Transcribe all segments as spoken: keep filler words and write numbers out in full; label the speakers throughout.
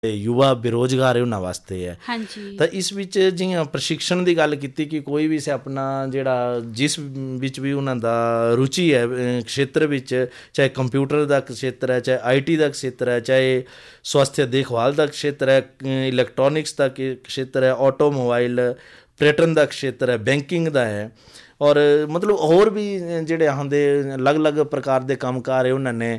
Speaker 1: युवा बेरोजगार है उन्होंने वास्ते है।
Speaker 2: हाँ जी।
Speaker 1: तो इस विच जियां प्रशिक्षण की गल की कि कोई भी से अपना जिहड़ा जिस विच भी उन्होंने रुचि है क्षेत्र विच, चाहे कंप्यूटर का क्षेत्र है, चाहे आई टी का क्षेत्र है, चाहे स्वास्थ्य देखभाल का क्षेत्र है, इलैक्ट्रॉनिक्स का क्षेत्र है, ऑटोमोबाइल पर्यटन का क्षेत्र है, बैंकिंग का है, और मतलब होर भी जिहड़े आंदे अलग अलग प्रकार के कामकार है उन्होंने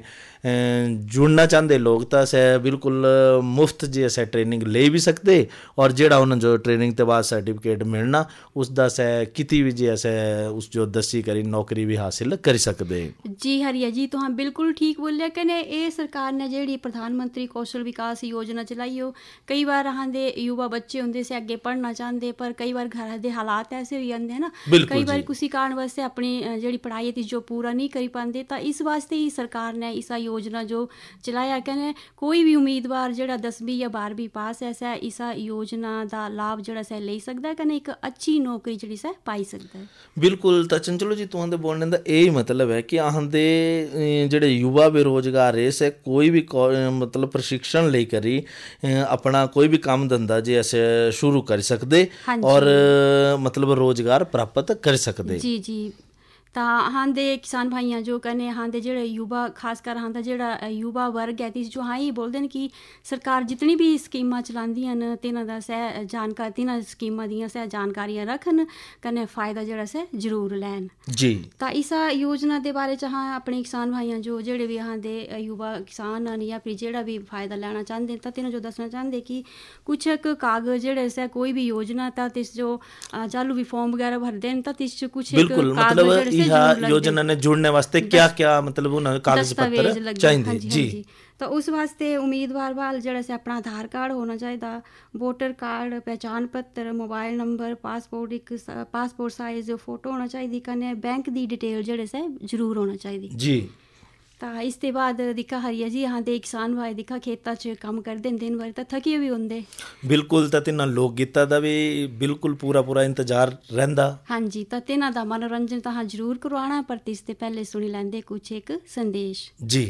Speaker 1: जुड़ना चाहते लोग तो अस बिल्कुल मुफ्त जी अस ट्रेनिंग ले भी सकते, और जिहड़ा उन्होंने जो ट्रेनिंग के बाद सर्टिफिकेट मिलना उसका अस किती भी जी अस उस जो दसी करी नौकरी भी हासिल कर सकते।
Speaker 2: जी हरिया जी तो हाँ बिल्कुल ठीक बोलिया कने ये सरकार ने जिहड़ी प्रधानमंत्री कौशल विकास योजना चलाई हो, कई बार अहांदे युवा बच्चे होंदे से अगे पढ़ना चाहते पर कई बार घर के हालात ऐसे हो जाते हैं ना, कई बार किसी कारण वास्ते अपनी जिहड़ी पढ़ाई थी जो पूरा नहीं करी पाते, तो इस वास्ते ही सरकार ने इस योजना जो चलाया कने कोई भी उम्मीदवार जिहड़ा दसवीं या बारहवीं पास है सै इस योजना का लाभ जिहड़ा सै ले सकता है कने एक अच्छी नौकरी जिहड़ी सै पाई सकता है।
Speaker 1: बिल्कुल। तो चंचलो जी तुहां दे बोलने का यही मतलब है कि आंदे जिहड़े युवा बेरोजगार है सै कोई भी मतलब प्रशिक्षण ले करी अपना कोई भी काम धंधा जे अस शुरू कर सकते और मतलब रोजगार प्राप्त कर सकते।
Speaker 2: जी जी तो हांदे किसान भाइयां जो कने हांदे जेह्ड़े युवा खासकर हांदा जेह्ड़ा युवा वर्ग है ती जो हाँ ही बोलते हैं कि सरकार जितनी भी स्कीमां चलांदियां न तिन्हां दा सै जानकारी तिन्हां स्कीमां दियां सै जानकारियां रखन कने फायदा जेह्ड़ा सै जरूर लैन
Speaker 1: जी।
Speaker 2: तो इस योजना दे बारे च हाँ अपने किसान भाइयां जो जेह्ड़े भी हांदे युवा किसान न या फिर जेह्ड़ा भी फायदा लैना चाहते तो तिन्हां जो दसना चाहते कि कुछ एक कागज जेह्ड़े सै कोई भी योजना ता तिस जो चालू भी फॉर्म वगैरह भरदे न ता तिस च कुछ एक कागज जेह्ड़े
Speaker 1: योजना ने जुड़ने वास्ते क्या क्या मतलब उन्हें कागज पत्र चाहिए। जी
Speaker 2: तो उस वास्ते उम्मीदवार वाल जरा से अपना आधार कार्ड होना चाहिए, वोटर कार्ड, पहचान पत्र, मोबाइल नंबर, पासपोर्ट एक पासपोर्ट साइज फोटो होना चाहिए, कने बैंक दी डिटेल जड़े से जरूर होना चाहिए।
Speaker 1: जी
Speaker 2: तो इस ते बाद दिखा हरिया जी हाँ दे किसान भाई दिखा खेतों च कम करते दिन भर तो थके भी होंगे।
Speaker 1: बिल्कुल। तो तिन्हां लोक गीतां दा भी बिल्कुल पूरा पूरा इंतजार रहिंदा।
Speaker 2: हाँ जी तो तिन्हां दा मनोरंजन तो हाँ जरूर करवाना पर इस ते पहले सुनी लैंदे कुछ एक संदेश।
Speaker 1: जी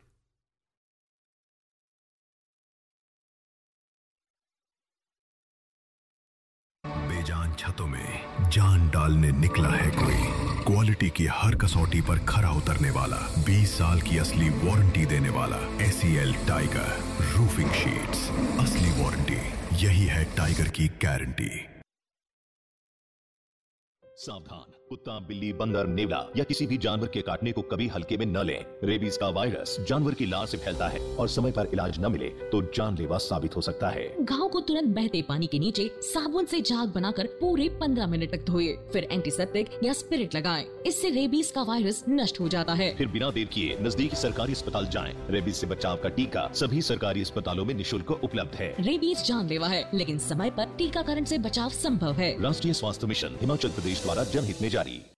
Speaker 3: बेजान छतों में जान डालने निकला है कोई, क्वालिटी की हर कसौटी पर खरा उतरने वाला, बीस साल की असली वारंटी देने वाला एसीएल टाइगर रूफिंग शीट्स, असली वारंटी यही है टाइगर की गारंटी।
Speaker 4: सावधान, कुत्ता, बिल्ली, बंदर, नेवला या किसी भी जानवर के काटने को कभी हल्के में न लें। रेबीज का वायरस जानवर की लार से फैलता है और समय पर इलाज न मिले तो जानलेवा साबित हो सकता है।
Speaker 5: घाव को तुरंत बहते पानी के नीचे साबुन से झाग बनाकर पूरे पंद्रह मिनट तक धोइए, फिर एंटीसेप्टिक या स्पिरिट लगाएं। इससे रेबीज का वायरस नष्ट हो जाता है।
Speaker 4: फिर बिना देर किए नजदीकी सरकारी अस्पताल जाएं। रेबीज से बचाव का टीका सभी सरकारी अस्पतालों में निःशुल्क उपलब्ध है।
Speaker 5: रेबीज जानलेवा है लेकिन समय पर टीकाकरण से बचाव संभव है।
Speaker 4: राष्ट्रीय स्वास्थ्य मिशन हिमाचल प्रदेश द्वारा जनहित में जारी।